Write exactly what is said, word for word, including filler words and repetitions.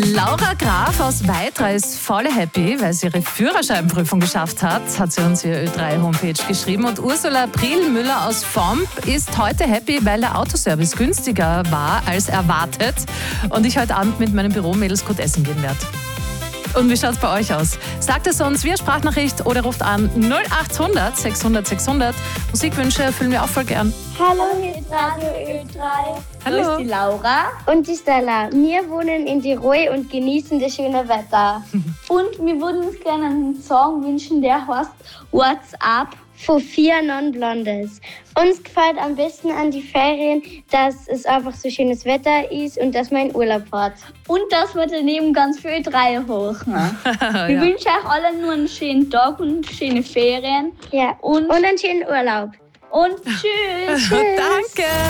Laura Graf aus Weitra ist voll happy, weil sie ihre Führerscheinprüfung geschafft hat, hat sie uns ihre Ö drei Homepage geschrieben. Und Ursula Prielmüller aus Vomp ist heute happy, weil der Autoservice günstiger war als erwartet und ich heute Abend mit meinen Büromädels gut essen gehen werde. Und wie schaut es bei euch aus? Sagt es uns via Sprachnachricht oder ruft an null achthundert sechshundert sechshundert. Musikwünsche erfüllen wir auch voll gern. Hallo, hier ist Radio Ö drei. Hallo. Hier ist die Laura und die Stella. Wir wohnen in Tirol und genießen das schöne Wetter. Und wir würden uns gerne einen Song wünschen, der heißt What's Up von Vier Non-Blondes. Uns gefällt am besten an die Ferien, dass es einfach so schönes Wetter ist und dass man in Urlaub fährt. Und dass wir daneben ganz viel Ö drei hochen. Wir Ja. wünschen euch alle nur einen schönen Tag und schöne Ferien. Ja. Und, und einen schönen Urlaub. Und tschüss. Danke.